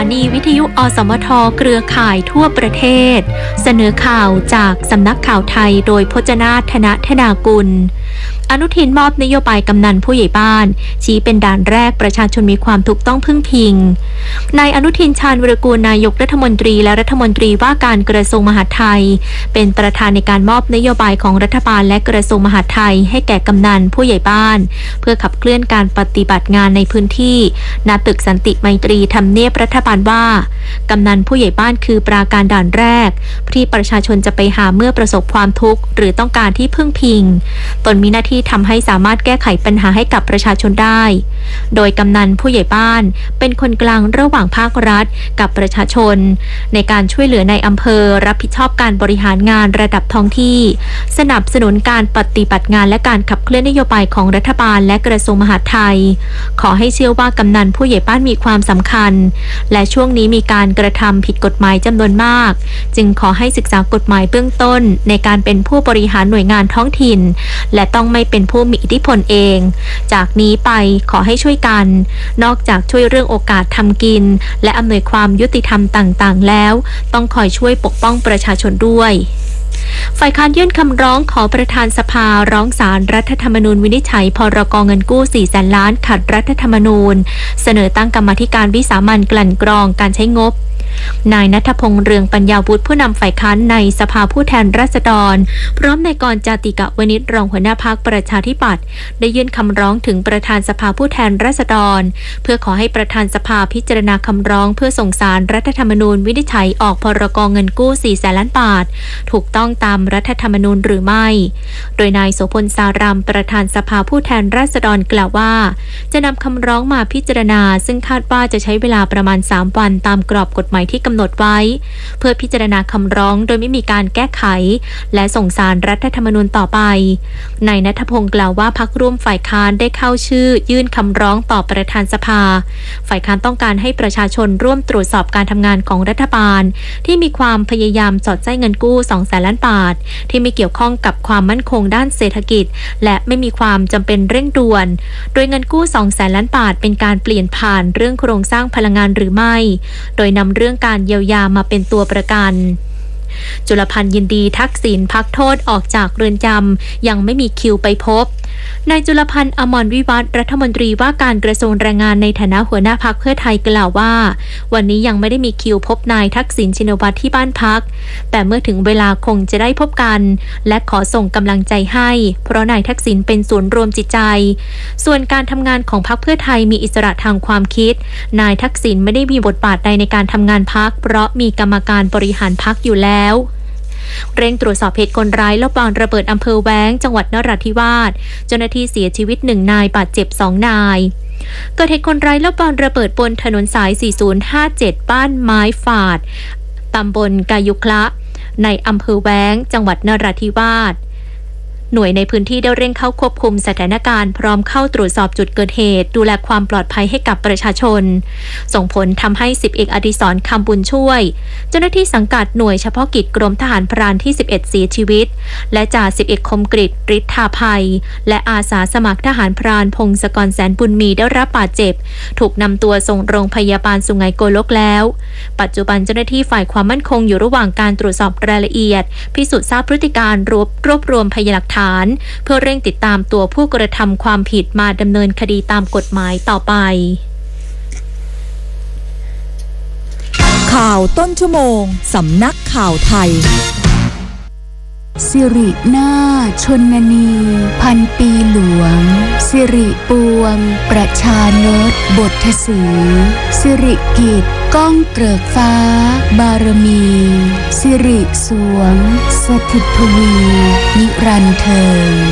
นีวิทยุอสมทเครือข่ายทั่วประเทศเสนอข่าวจากสำนักข่าวไทยโดยพจนาถ ธนธนากุลอนุทินมอบนโยบายกำนันผู้ใหญ่บ้านชี้เป็นด่านแรกประชาชนมีความถูกต้องพึ่งพิงนายอนุทินชาญวิรากูลนายกรัฐมนตรีและรัฐมนตรีว่าการกระทรวงมหาดไทยเป็นประธานในการมอบนโยบายของรัฐบาลและกระทรวงมหาดไทยให้แก่กำนันผู้ใหญ่บ้านเพื่อขับเคลื่อนการปฏิบัติงานในพื้นที่ณตึกสันติไมตรีทำเนียบรัฐบาลว่ากำนันผู้ใหญ่บ้านคือปราการด่านแรกที่ประชาชนจะไปหาเมื่อประสบความทุกข์หรือต้องการที่พึ่งพิงตนมีหน้าที่ทำให้สามารถแก้ไขปัญหาให้กับประชาชนได้โดยกำนันผู้ใหญ่บ้านเป็นคนกลางระหว่างภาครัฐกับประชาชนในการช่วยเหลือในอำเภอรับผิดชอบการบริหารงานระดับท้องที่สนับสนุนการปฏิบัติงานและการขับเคลื่อนนโยบายของรัฐบาลและกระทรวงมหาดไทยขอให้เชื่อว่ากำนันผู้ใหญ่บ้านมีความสำคัญและช่วงนี้มีการกระทำผิดกฎหมายจำนวนมากจึงขอให้ศึกษากฎหมายเบื้องต้นในการเป็นผู้บริหารหน่วยงานท้องถิ่นและต้องไม่เป็นผู้มีอิทธิพลเองจากนี้ไปขอให้ช่วยกันนอกจากช่วยเรื่องโอกาสทำกินและอำนวยความยุติธรรมต่างๆแล้วต้องคอยช่วยปกป้องประชาชนด้วยฝ่ายค้านยื่นคำร้องขอประธานสภาร้องศาลรัฐธรรมนูญวินิจฉัยพรก.เงินกู้ 400,000 ล้านขัดรัฐธรรมนูญเสนอตั้งกรรมาธิการวิสามัญกลั่นกรองการใช้งบนายณัฐพงษ์เรืองปัญญาวุฒิผู้นำฝ่ายค้านในสภาผู้แทนราษฎรพร้อมนายกรณ์จาติกวณิชรองหัวหน้าพรรคประชาธิปัตย์ได้ยื่นคำร้องถึงประธานสภาผู้แทนราษฎรเพื่อขอให้ประธานสภาพิจารณาคำร้องเพื่อส่งศาลรัฐธรรมนูญวินิจฉัยออกพรก.เงินกู้ 400,000 ล้านบาทถูกต้องตามรัฐธรรมนูญหรือไม่โดยนายโสพลสารามประธานสภาผู้แทนราษฎรกล่าวว่าจะนำคำร้องมาพิจารณาซึ่งคาดว่าจะใช้เวลาประมาณ3 วันตามกรอบกฎหมายที่กำหนดไว้เพื่อพิจารณาคำร้องโดยไม่มีการแก้ไขและส่งศาลรัฐธรรมนูญต่อไปนายณัฐพงษ์กล่าวว่าพรรคร่วมฝ่ายค้านได้เข้าชื่อยื่นคำร้องต่อประธานสภาฝ่ายค้านต้องการให้ประชาชนร่วมตรวจสอบการทำงานของรัฐบาลที่มีความพยายามสอดแทรกเงินกู้ 200,000 ล้านบาทที่ไม่เกี่ยวข้องกับความมั่นคงด้านเศรษฐกิจและไม่มีความจำเป็นเร่งด่วนโดยเงินกู้ 200,000 ล้านบาทเป็นการเปลี่ยนผ่านเรื่องโครงสร้างพลังงานหรือไม่โดยนำเรื่องการเยียวยามาเป็นตัวประกันจุลพันธ์ยินดีทักษิณพักโทษออกจากเรือนจำยังไม่มีคิวไปพบนายจุลพันธ์อมรวิวัฒน์รัฐมนตรีว่าการกระทรวงแรงงานในฐานะหัวหน้าพรรคเพื่อไทยกล่าวว่าวันนี้ยังไม่ได้มีคิวพบนายทักษิณชินวัตรที่บ้านพักแต่เมื่อถึงเวลาคงจะได้พบกันและขอส่งกำลังใจให้เพราะนายทักษิณเป็นศูนย์รวมจิตใจส่วนการทำงานของพรรคเพื่อไทยมีอิสระทางความคิดนายทักษิณไม่ได้มีบทบาทใดในการทำงานพรรคเพราะมีกรรมการบริหารพรรคอยู่แล้วเร่งตรวจสอบเหตุคนร้ายลอบวางระเบิดอำเภอแว้งจังหวัดนราธิวาสเจ้าหน้าที่เสียชีวิต1 นายบาดเจ็บ2 นายเกิดเหตุคนร้ายลอบวางระเบิดบนถนนสาย 4057 บ้านไม้ฝาดตำบลกายุคละในอำเภอแว้งจังหวัดนราธิวาสหน่วยในพื้นที่ได้เร่งเข้าควบคุมสถานการณ์พร้อมเข้าตรวจสอบจุดเกิดเหตุดูแลความปลอดภัยให้กับประชาชนส่งผลทำให้10 เอกอดิศรคำบุญช่วยเจ้าหน้าที่สังกัดหน่วยเฉพาะกิจกรมทหารพรานที่11เสียชีวิตและจ่า10 เอกคมกฤษฤทธาภัยและอาสาสมัครทหารพรานพงศกรแสนบุญมีได้รับบาดเจ็บถูกนำตัวส่งโรงพยาบาลสุไหงโกลกแล้วปัจจุบันเจ้าหน้าที่ฝ่ายความมั่นคงอยู่ระหว่างการตรวจสอบรายละเอียดพิสูจน์ทราบพฤติการรวบรวมพยานหลักฐานเพื่อเร่งติดตามตัวผู้กระทำความผิดมาดำเนินคดีตามกฎหมายต่อไปข่าวต้นชั่วโมงสำนักข่าวไทยสิรินาถชนนีพันปีหลวงสิริปวงประชานตบทสีสิริกิจก้องเกริกฟ้าบารมีสิริสวงสถิตทวีนิรันดร์เทิน